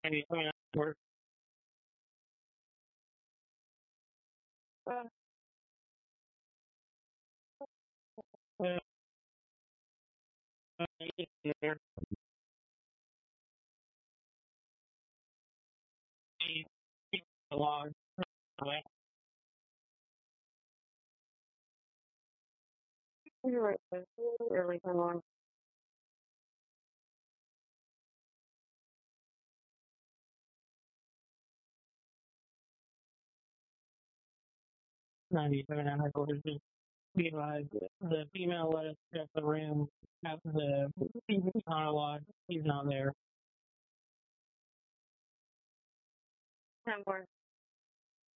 Maybe coming up work. Uh, there. A log. You're right. Everything on. $97 hours. Be advised, the female let us check the room at the monologue. He's not there. 10 more.